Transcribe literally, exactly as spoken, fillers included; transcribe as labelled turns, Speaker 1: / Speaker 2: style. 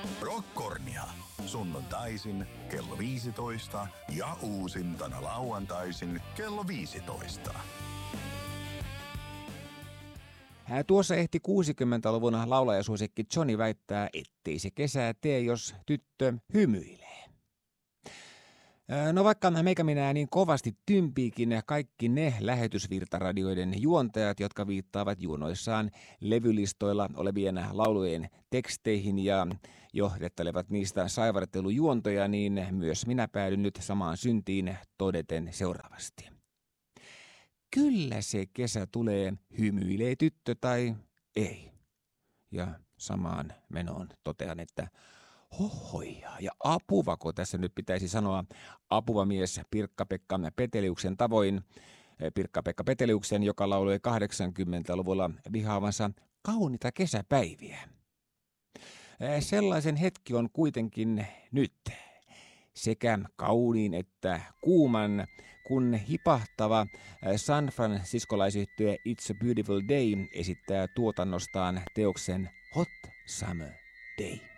Speaker 1: Rockornia. Sunnuntaisin kello viisitoista ja uusintana lauantaisin kello viisitoista.
Speaker 2: Tuossa ehti kuusikymmentäluvun laulajasuosikki Johnny väittää, ettei se kesää tee, jos tyttö hymyilee. No vaikka meikä minä niin kovasti tympiikin kaikki ne lähetysvirtaradioiden juontajat, jotka viittaavat juonoissaan levylistoilla olevien laulujen teksteihin ja johdettelevat niistä saivartelujuontoja, niin myös minä päädyn nyt samaan syntiin todeten seuraavasti. Kyllä se kesä tulee, hymyilee tyttö tai ei. Ja samaan menoon totean, että hohoja ja apuvako tässä nyt pitäisi sanoa apuvamies Pirkka-Pekka Peteliuksen tavoin. Pirkka-Pekka Peteliuksen, joka lauloi kahdeksankymmentäluvulla vihaavansa kauniita kesäpäiviä. Sellaisen hetki on kuitenkin nyt. Sekä kauniin että kuuman, kun hipahtava San Franciscolaisyhtye It's a Beautiful Day esittää tuotannostaan teoksen Hot Summer Day.